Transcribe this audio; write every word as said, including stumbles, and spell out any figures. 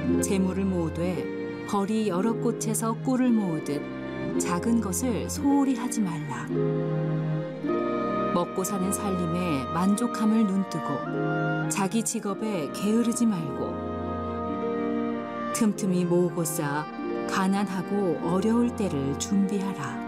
재물을 모으되 벌이 여러 꽃에서 꿀을 모으듯 작은 것을 소홀히 하지 말라. 먹고 사는 살림에 만족함을 눈뜨고 자기 직업에 게으르지 말고 틈틈이 모으고 쌓아 가난하고 어려울 때를 준비하라.